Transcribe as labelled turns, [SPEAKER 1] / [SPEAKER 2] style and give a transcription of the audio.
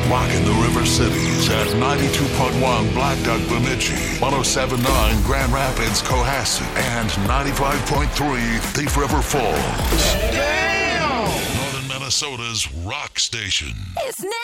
[SPEAKER 1] Rocking the River Cities at 92.1 Black Duck Bemidji, 107.9 Grand Rapids Cohasset, and 95.3 Thief River Falls.
[SPEAKER 2] Damn!
[SPEAKER 1] Northern Minnesota's rock station.
[SPEAKER 3] It's now.